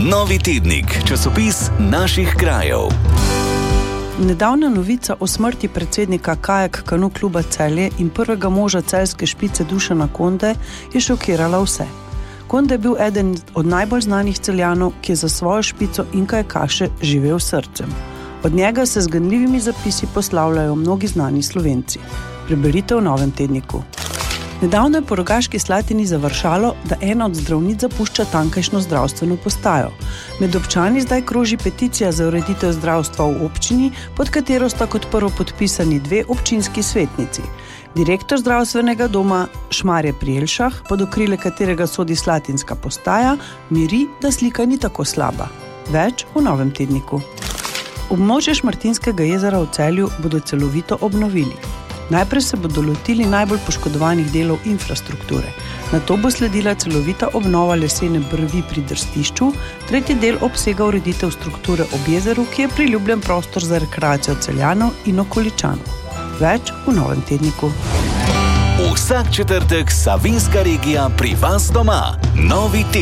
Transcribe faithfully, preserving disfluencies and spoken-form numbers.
Novi tednik, časopis naših krajev. Nedavna novica o smrti predsednika Kajak Kanu kluba Celje in prvega moža celjske špice Dušana Konde je šokirala vse. Konde je bil eden od najbolj znanih Celjanov, ki je za svojo špico in kajakaše živel srcem. Od njega se z ganljivimi zapisi poslavljajo mnogi znani Slovenci. Preberite v Novem tedniku. Nedavno je po Rogaški Slatini završalo, da ena od zdravnic zapušča tankajšnjo zdravstveno postajo. Med občani zdaj kroži peticija za ureditev zdravstva v občini, pod katero sta kot prvo podpisani dve občinski svetnici. Direktor zdravstvenega doma Šmarje pri Jelšah, pod okrilje katerega sodi Slatinska postaja, miri, da slika ni tako slaba. Več v Novem tedniku. Območje Šmartinskega jezera v Celju bodo celovito obnovili. Najprej se bodo lotili najbolj poškodovanih delov infrastrukture. Nato bo sledila celovita obnova lesene brvi pri Drstišču, tretji del obsega ureditev strukture ob jezeru, ki je priljubljen prostor za rekreacijo Celjanov in okoličanov. Več v Novem tedniku. Vsak četrtek Savinjska regija pri vas doma. Novi tednik.